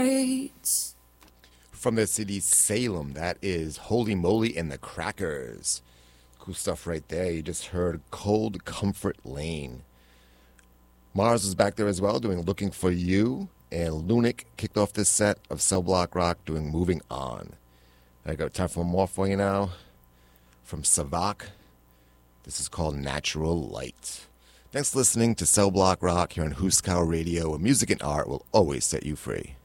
nights. From the city Salem, that is Holy Moly and the Crackers. Cool stuff right there. You just heard Cold Comfort Lane. Mars was back there as well doing Looking for You. And Lunik kicked off this set of Cell Block Rock doing Moving On. I got time for more for you now. From Savak, this is called Natural Light. Thanks for listening to Cell Block Rock here on Huskow Radio, where music and art will always set you free.